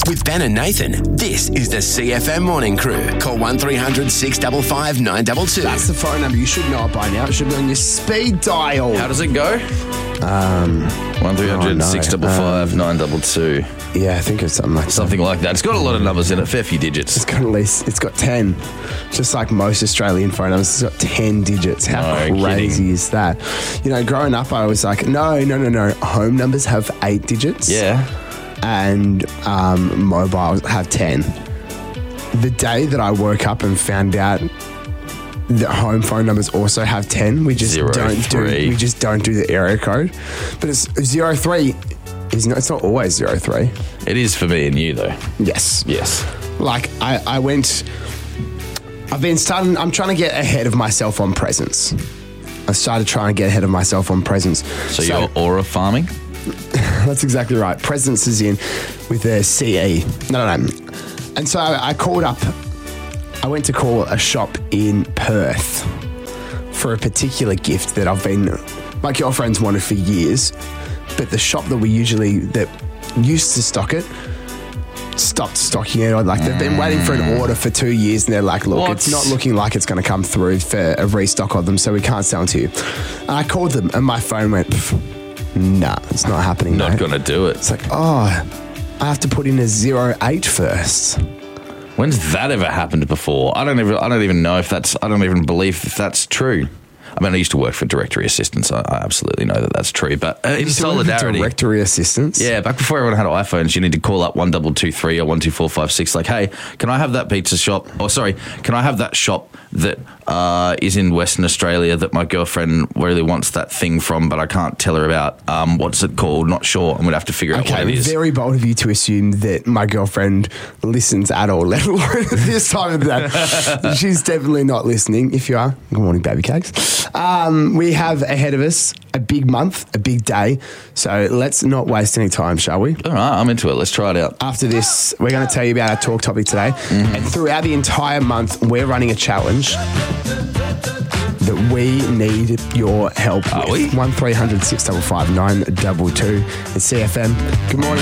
With Ben and Nathan, this is the CFM Morning Crew. Call 1300 655 922. That's the phone number. You should know it by now. It should be on your speed dial. How does it go? 1300 655 922. Yeah, I think it's something like that. Something like that. It's got a lot of numbers in it, fair few digits. It's got 10. Just like most Australian phone numbers, it's got 10 digits. How crazy is that? You know, growing up, I was like, no. Home numbers have 8 digits. Yeah. And mobiles have 10. The day that I woke up and found out that home phone numbers also have 10, we just don't do the area code. But it's 03. It's not always 03. It is for me and you, though. Yes. Like, I'm trying to get ahead of myself on presents. I started trying to get ahead of myself on presents. So you're aura farming? That's exactly right. Presents is in with a CE. No. And so I called up. I went to call a shop in Perth for a particular gift that my girlfriend's wanted for years, but the shop that used to stock it stopped stocking it. Like, they've been waiting for an order for 2 years, and they're like, look, it's not looking like it's going to come through for a restock of them, so we can't sell them to you. And I called them, and my phone went, nah, it's not happening. Not going to do it. It's like, I have to put in a 08 first. When's that ever happened before? I don't even know if that's. I don't even believe if that's true. I mean, I used to work for directory assistants. I absolutely know that that's true. But in solidarity, directory assistants. Yeah, back before everyone had iPhones, you need to call up 1223 or 12456. Like, hey, can I have that pizza shop? Oh, sorry, can I have that shop that is in Western Australia that my girlfriend really wants that thing from, but I can't tell her about. What's it called? Not sure. I'm going to have to figure out what it is. Very bold of you to assume that my girlfriend listens at all, let alone at this time of the day. She's definitely not listening. If you are, good morning, baby cakes. We have ahead of us a big month, a big day. So let's not waste any time, shall we? All right, I'm into it. Let's try it out. After this, we're going to tell you about our talk topic today. Mm-hmm. And throughout the entire month, we're running a challenge that we need your help with. 1300 655 922. It's CFM. Good morning.